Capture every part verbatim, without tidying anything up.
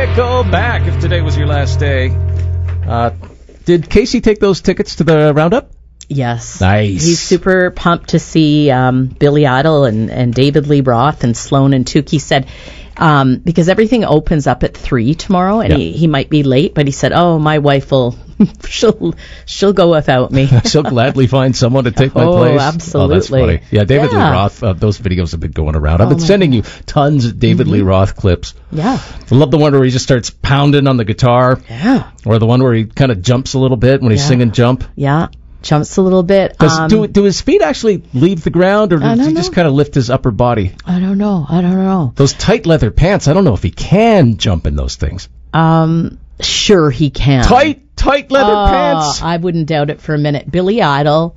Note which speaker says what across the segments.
Speaker 1: Nickelback, if today was your last day. Uh, did Casey take those tickets to the Roundup?
Speaker 2: Yes.
Speaker 1: Nice.
Speaker 2: He's super pumped to see um, Billy Idol and, and David Lee Roth and Sloan and Tuke. He said, um, because everything opens up at three tomorrow, and yeah. he, he might be late, but he said, oh, my wife will, she'll she'll go without me.
Speaker 1: She'll gladly find someone to take my
Speaker 2: oh,
Speaker 1: place.
Speaker 2: Absolutely.
Speaker 1: Oh, that's funny. Yeah, David
Speaker 2: yeah.
Speaker 1: Lee Roth, uh, those videos have been going around. I've been
Speaker 2: oh,
Speaker 1: sending you tons of David mm-hmm. Lee Roth clips.
Speaker 2: Yeah.
Speaker 1: I love the one where he just starts pounding on the guitar.
Speaker 2: Yeah.
Speaker 1: Or the one where he kind of jumps a little bit when he's
Speaker 2: yeah.
Speaker 1: singing Jump.
Speaker 2: Yeah. Jumps a little bit.
Speaker 1: Um, do, do his feet actually leave the ground, or does he know. just kind of lift his upper body?
Speaker 2: I don't know. I don't know.
Speaker 1: Those tight leather pants, I don't know if he can jump in those things.
Speaker 2: Um, sure he can.
Speaker 1: Tight, tight leather
Speaker 2: uh,
Speaker 1: pants.
Speaker 2: I wouldn't doubt it for a minute. Billy Idol,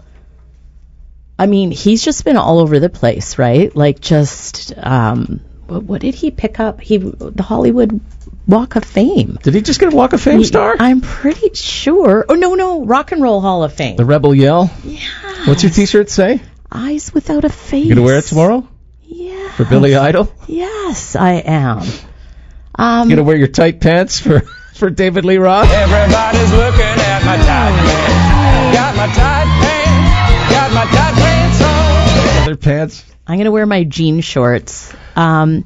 Speaker 2: I mean, he's just been all over the place, right? Like just, um, what, what did he pick up? He the Hollywood Walk of Fame.
Speaker 1: Did he just get a Walk of Fame
Speaker 2: he,
Speaker 1: star?
Speaker 2: I'm pretty sure. Oh, no, no, Rock and Roll Hall of Fame.
Speaker 1: The Rebel Yell?
Speaker 2: Yeah.
Speaker 1: What's your T-shirt say?
Speaker 2: Eyes Without a Face.
Speaker 1: You going to wear it tomorrow?
Speaker 2: Yeah.
Speaker 1: For Billy Idol?
Speaker 2: Yes, I am. Um,
Speaker 1: you going to wear your tight pants for, for David Lee Roth?
Speaker 3: Everybody's looking at my tight pants. Got my tight pants. Got my tight pants on.
Speaker 1: Leather pants.
Speaker 2: I'm going to wear my jean shorts. Um,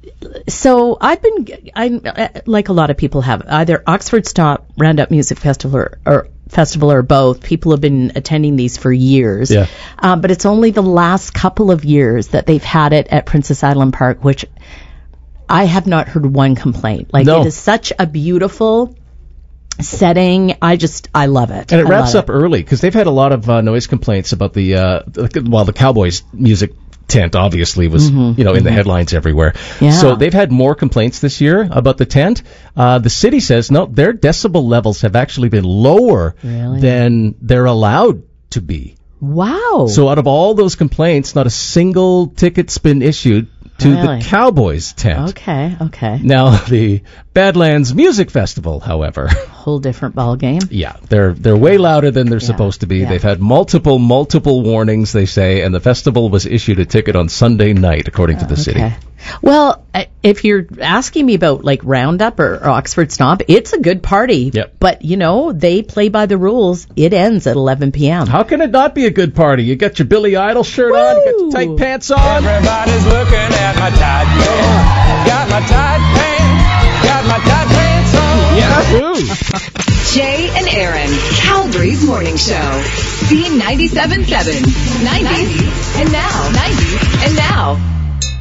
Speaker 2: so I've been, I like a lot of people have, either Oxford Stop, Roundup Music Festival, or, or festival, or both. People have been attending these for years.
Speaker 1: Yeah.
Speaker 2: Um, but it's only the last couple of years that they've had it at Princess Island Park, which I have not heard one complaint. Like,
Speaker 1: no.
Speaker 2: It is such a beautiful setting. I just, I love it.
Speaker 1: And it
Speaker 2: I
Speaker 1: wraps up
Speaker 2: it.
Speaker 1: early, because they've had a lot of uh, noise complaints about the, uh, the, well, the Cowboys music tent obviously was,
Speaker 2: mm-hmm,
Speaker 1: you know, in
Speaker 2: mm-hmm.
Speaker 1: the headlines everywhere.
Speaker 2: Yeah.
Speaker 1: So they've had more complaints this year about the tent. Uh, the city says, no, their decibel levels have actually been lower
Speaker 2: really?
Speaker 1: than they're allowed to be.
Speaker 2: Wow.
Speaker 1: So out of all those complaints, not a single ticket's been issued to
Speaker 2: really?
Speaker 1: the Cowboys tent.
Speaker 2: Okay, okay.
Speaker 1: Now, the Badlands Music Festival, however,
Speaker 2: whole different ball game.
Speaker 1: Yeah, they're they're way louder than they're
Speaker 2: yeah,
Speaker 1: supposed to be.
Speaker 2: yeah.
Speaker 1: They've had multiple, multiple warnings, they say, and the festival was issued a ticket on Sunday night, according to the
Speaker 2: okay.
Speaker 1: city.
Speaker 2: Well, if you're asking me about like Roundup or, or Oxford Stomp, it's a good party.
Speaker 1: Yep.
Speaker 2: But, you know, they play by the rules. It ends at eleven p.m.
Speaker 1: How can it not be a good party? You got your Billy Idol shirt
Speaker 2: Woo!
Speaker 1: on, you got your tight pants on.
Speaker 3: Everybody's looking at my tight pants. Got my tight pants. Got my tight pants on.
Speaker 1: Yahoo!
Speaker 4: Jay and Aaron, Calgary's morning show. B ninety-seven point seven. nineties and now. nineties and now.